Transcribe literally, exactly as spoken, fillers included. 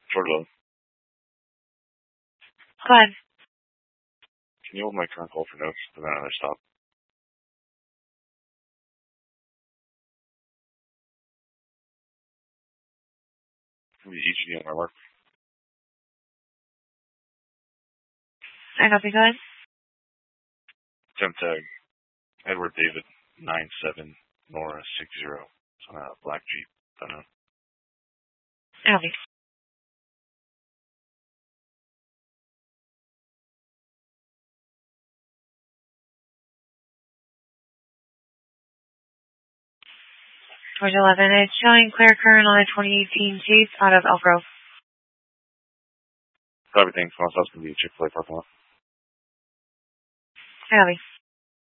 George Lowe. Go ahead. Can you hold my current call for notes and then another stop? Can we each be on my mark? I copy. Go ahead. Temp tag. Edward David nine seven Nora six zero. It's on a black Jeep. Don't know. I copy. George eleven. It's showing clear current on a twenty eighteen Chase out of Elk Grove. Copy. Thanks. Someone else can be Chick-fil-A parking lot. I copy.